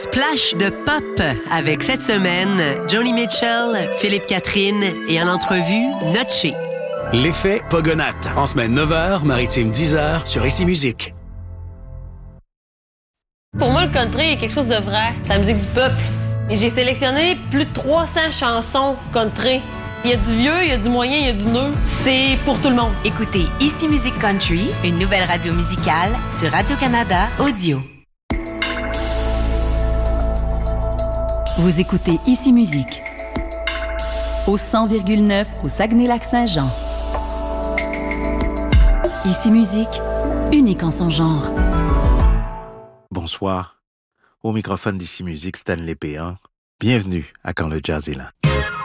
Splash de pop avec cette semaine Joni Mitchell, Philippe Catherine et en entrevue Notché. L'effet Pogonat, en semaine 9h, maritime 10h sur ICI Musique. Pour moi, le country est quelque chose de vrai. C'est la musique du peuple. Et j'ai sélectionné plus de 300 chansons country. Il y a du vieux, il y a du moyen, il y a du neuf. C'est pour tout le monde. Écoutez ICI Musique Country, une nouvelle radio musicale sur Radio-Canada Audio. Vous écoutez ICI Musique au 100,9 au Saguenay-Lac-Saint-Jean. ICI Musique, unique en son genre. Bonsoir. Au microphone d'ICI Musique, Stanley Péan. Bienvenue à Quand le jazz est là.